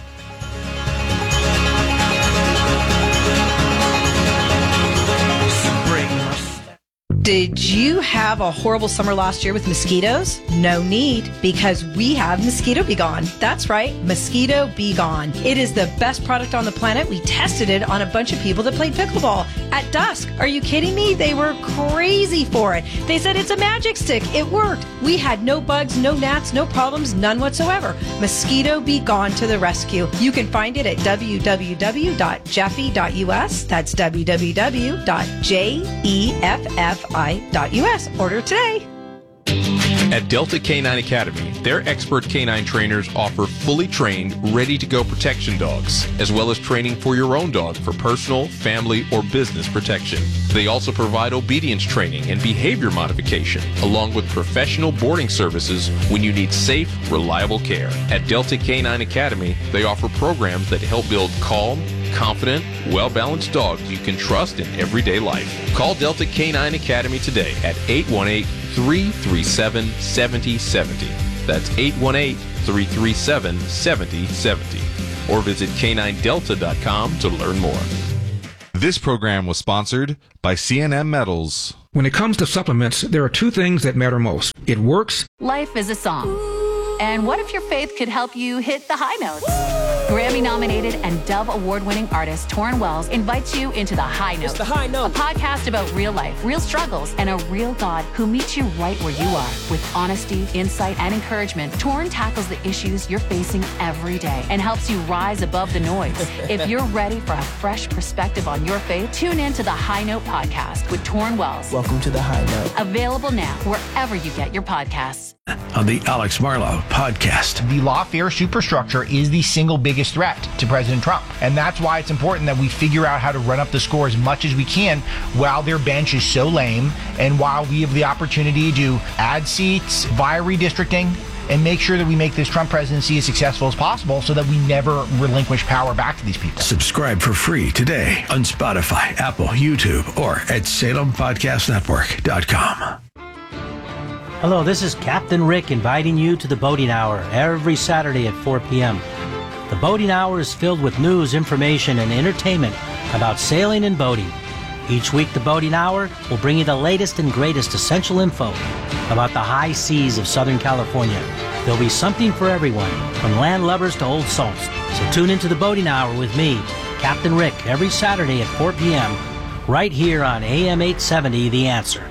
Did you have a horrible summer last year with mosquitoes? No need, because we have Mosquito Be Gone. That's right, Mosquito Be Gone. It is the best product on the planet. We tested it on a bunch of people that played pickleball at dusk. Are you kidding me? They were crazy for it. They said it's a magic stick. It worked. We had no bugs, no gnats, no problems, none whatsoever. Mosquito Be Gone to the rescue. You can find it at w w w dot jeffy dot u s. That's w w w dot jeffy dot u s. Order today. At Delta Canine Academy, their expert canine trainers offer fully trained, ready-to-go protection dogs, as well as training for your own dog for personal, family, or business protection. They also provide obedience training and behavior modification, along with professional boarding services when you need safe, reliable care. At Delta Canine Academy, they offer programs that help build calm, confident, well-balanced dogs you can trust in everyday life. Call Delta Canine Academy today at eight one eight, three three seven, seven zero seven zero. That's eight one eight, three three seven, seven zero seven zero. Or visit canine delta dot com to learn more. This program was sponsored by C N M Metals. When it comes to supplements, there are two things that matter most. It works. Life is a song. And what if your faith could help you hit the high notes? Grammy-nominated and Dove Award-winning artist Torrin Wells invites you into The High Note. It's The High Note. A podcast about real life, real struggles, and a real God who meets you right where you are. With honesty, insight, and encouragement, Torrin tackles the issues you're facing every day and helps you rise above the noise. If you're ready for a fresh perspective on your faith, tune in to The High Note podcast with Torrin Wells. Welcome to The High Note. Available now wherever you get your podcasts. On the Alex Marlow Podcast. The lawfare superstructure is the single biggest threat to President Trump. And that's why it's important that we figure out how to run up the score as much as we can while their bench is so lame and while we have the opportunity to add seats via redistricting and make sure that we make this Trump presidency as successful as possible so that we never relinquish power back to these people. Subscribe for free today on Spotify, Apple, YouTube, or at Salem Podcast Network dot com. Hello, this is Captain Rick inviting you to the Boating Hour every Saturday at four p.m. The Boating Hour is filled with news, information, and entertainment about sailing and boating. Each week, the Boating Hour will bring you the latest and greatest essential info about the high seas of Southern California. There'll be something for everyone, from land lubbers to old salts. So tune into the Boating Hour with me, Captain Rick, every Saturday at four p.m. right here on A M eight seventy, The Answer.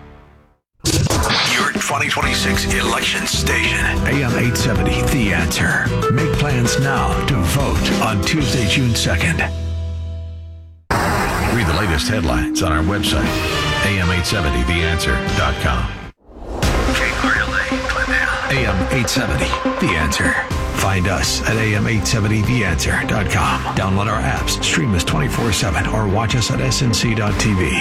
Your twenty twenty-six election station, A M eight seventy, The Answer. Make plans now to vote on Tuesday, June second. Read the latest headlines on our website, A M eight seventy the answer dot com. A M eight seventy, The Answer. Find us at A M eight seventy the answer dot com. Download our apps, stream us twenty-four seven, or watch us at S N C dot T V.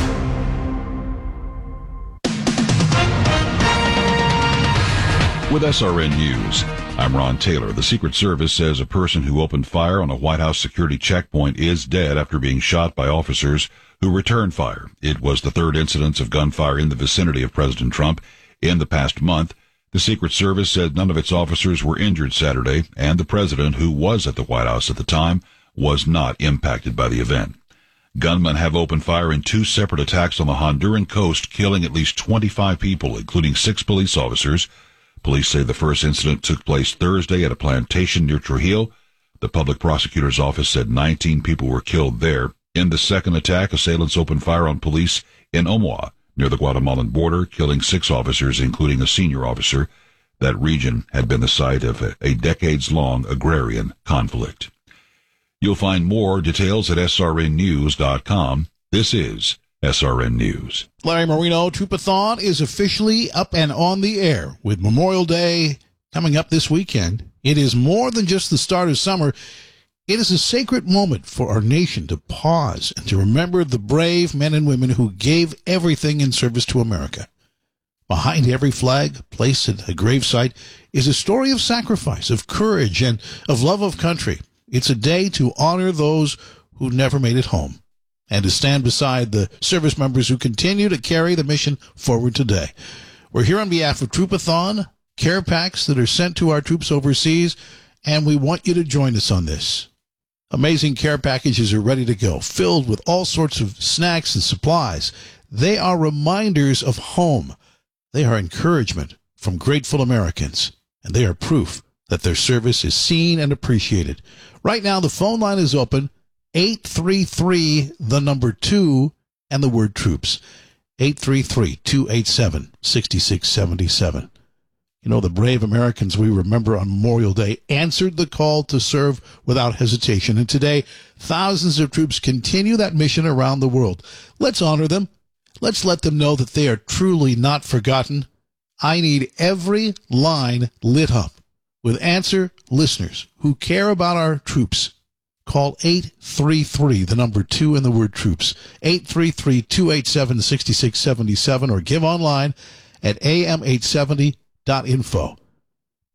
With S R N News, I'm Ron Taylor. The Secret Service says a person who opened fire on a White House security checkpoint is dead after being shot by officers who returned fire. It was the third incidence of gunfire in the vicinity of President Trump in the past month. The Secret Service said none of its officers were injured Saturday, and the president, who was at the White House at the time, was not impacted by the event. Gunmen have opened fire in two separate attacks on the Honduran coast, killing at least twenty-five people, including six police officers. Police say the first incident took place Thursday at a plantation near Trujillo. The public prosecutor's office said nineteen people were killed there. In the second attack, assailants opened fire on police in Omaha, near the Guatemalan border, killing six officers, including a senior officer. That region had been the site of a, a decades-long agrarian conflict. You'll find more details at S R N news dot com. This is S R N News. Larry Marino, Troopathon is officially up and on the air with Memorial Day coming up this weekend. It is more than just the start of summer. It is a sacred moment for our nation to pause and to remember the brave men and women who gave everything in service to America. Behind every flag placed at a gravesite is a story of sacrifice, of courage, and of love of country. It's a day to honor those who never made it home, and to stand beside the service members who continue to carry the mission forward today. We're here on behalf of Troopathon, care packs that are sent to our troops overseas, and we want you to join us on this. Amazing care packages are ready to go, filled with all sorts of snacks and supplies. They are reminders of home. They are encouragement from grateful Americans, and they are proof that their service is seen and appreciated. Right now, the phone line is open. eight three three, the number two, and the word troops. eight three three, two eight seven, six six seven seven. You know, the brave Americans we remember on Memorial Day answered the call to serve without hesitation. And today, thousands of troops continue that mission around the world. Let's honor them. Let's let them know that they are truly not forgotten. I need every line lit up with answer listeners who care about our troops. Call eight three three, the number two, and the word troops. eight three three, two eight seven, six six seven seven, or give online at A M eight seventy dot info.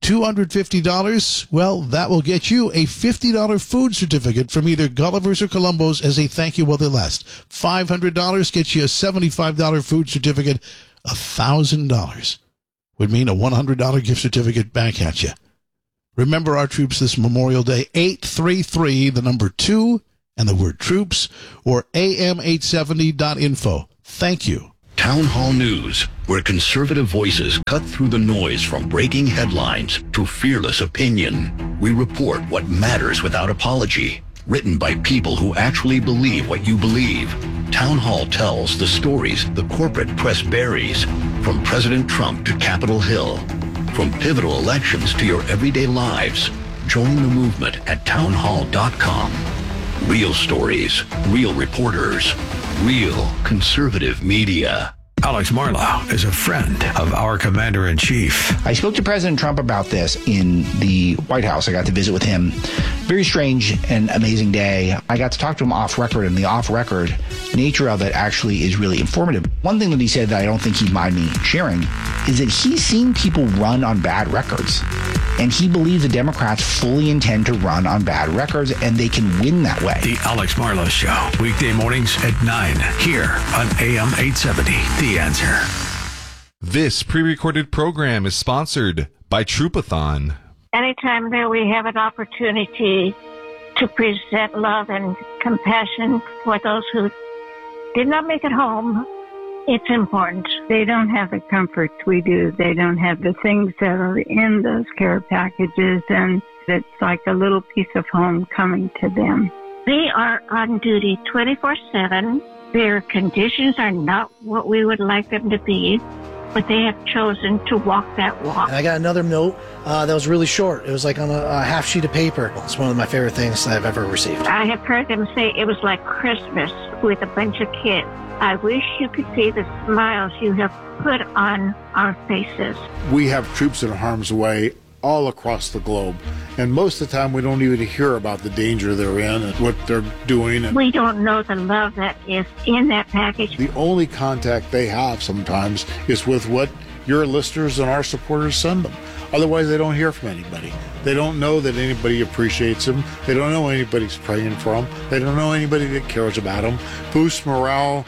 two hundred fifty dollars, well, that will get you a fifty dollars food certificate from either Gulliver's or Columbo's as a thank you while they last. five hundred dollars gets you a seventy-five dollars food certificate. one thousand dollars would mean a one hundred dollars gift certificate back at you. Remember our troops this Memorial Day. eight three three, the number two, and the word troops, or A M eight seventy dot info. Thank you. Town Hall News, where conservative voices cut through the noise from breaking headlines to fearless opinion. We report what matters without apology. Written by people who actually believe what you believe. Town Hall tells the stories the corporate press buries, from President Trump to Capitol Hill. From pivotal elections to your everyday lives. Join the movement at town hall dot com. Real stories, real reporters, real conservative media. Alex Marlow is a friend of our commander-in-chief. I spoke to President Trump about this in the White House. I got to visit with him. Very strange and amazing day. I got to talk to him off record, and the off record nature of it actually is really informative. One thing that he said that I don't think he'd mind me sharing is that he's seen people run on bad records. And he believes the Democrats fully intend to run on bad records, and they can win that way. The Alex Marlow Show, weekday mornings at nine, here on A M eight seventy, The Answer. This pre-recorded program is sponsored by Troopathon. Anytime that we have an opportunity to present love and compassion for those who did not make it home, it's important. They don't have the comforts we do. They don't have the things that are in those care packages, and it's like a little piece of home coming to them. They are on duty twenty-four seven. Their conditions are not what we would like them to be, but they have chosen to walk that walk. And I got another note uh, that was really short. It was like on a, a half sheet of paper. It's one of my favorite things that I've ever received. I have heard them say it was like Christmas with a bunch of kids. I wish you could see the smiles you have put on our faces. We have troops in harm's way all across the globe, and most of the time we don't even hear about the danger they're in and what they're doing. And we don't know the love that is in that package. The only contact they have sometimes is with what your listeners and our supporters send them. Otherwise, they don't hear from anybody. They don't know that anybody appreciates them. They don't know anybody's praying for them. They don't know anybody that cares about them. Boosts morale,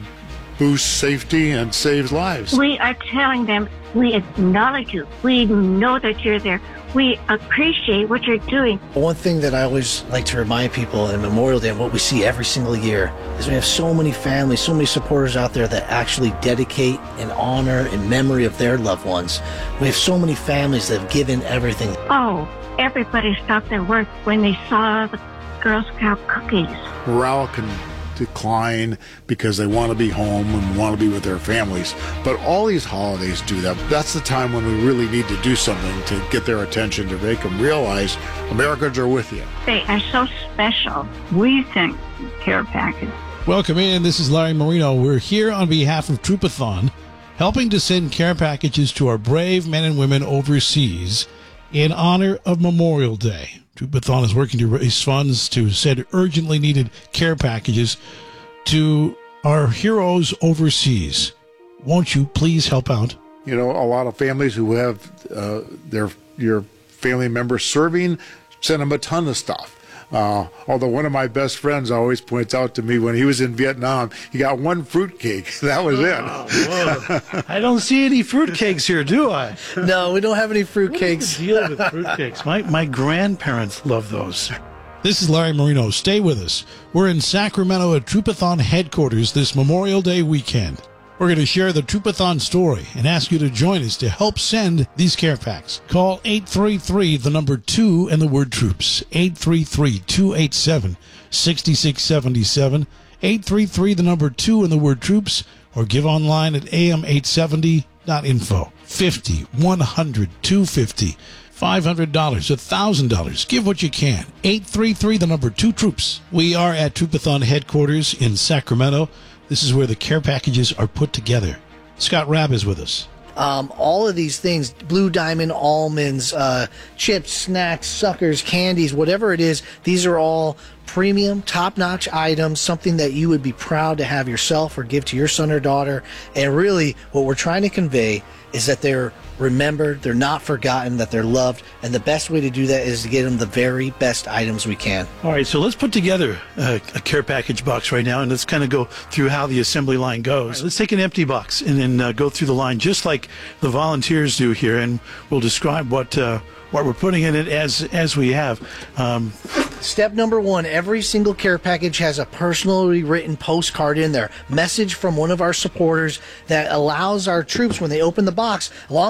boosts safety, and saves lives. We are telling them we acknowledge you. We know that you're there. We appreciate what you're doing. One thing that I always like to remind people in Memorial Day and what we see every single year is we have so many families, so many supporters out there that actually dedicate and honor in memory of their loved ones. We have so many families that have given everything. Oh, everybody stopped their work when they saw the Girl Scout cookies. Morale can decline because they want to be home and want to be with their families. But all these holidays do that. That's the time when we really need to do something to get their attention, to make them realize Americans are with you. They are so special. We think care package. Welcome in. This is Larry Marino. We're here on behalf of Troopathon, helping to send care packages to our brave men and women overseas in honor of Memorial Day. Troopathon is working to raise funds to send urgently needed care packages to our heroes overseas. Won't you please help out? You know, a lot of families who have uh, their your family members serving send them a ton of stuff. Uh, although one of my best friends always points out to me when he was in Vietnam, he got one fruitcake. That was it. Oh, I don't see any fruitcakes here, do I? No, we don't have any fruitcakes. Deal with fruitcakes. My my grandparents love those. This is Larry Marino. Stay with us. We're in Sacramento at Troopathon headquarters this Memorial Day weekend. We're going to share the Troopathon story and ask you to join us to help send these care packs. Call eight three three, the number two, and the word troops. eight three three, two eight seven, six six seven seven. eight three three, the number two, and the word troops. Or give online at A M eight seventy dot info. fifty, one hundred, two hundred fifty, five hundred dollars, one thousand dollars. Give what you can. eight three three, the number two, troops. We are at Troopathon headquarters in Sacramento. This is where the care packages are put together. Scott Rabb is with us. Um, all of these things, Blue Diamond almonds, uh, chips, snacks, suckers, candies, whatever it is, these are all premium, top-notch items, something that you would be proud to have yourself or give to your son or daughter. And really, what we're trying to convey is that they're remembered, they're not forgotten, that they're loved, and the best way to do that is to get them the very best items we can. All right, so let's put together a, a care package box right now, and let's kind of go through how the assembly line goes. Right, let's take an empty box and then uh, go through the line just like the volunteers do here, and we'll describe what uh, what we're putting in it as as we have. Um, Step number one, every single care package has a personally written postcard in there, message from one of our supporters that allows our troops, when they open the box, along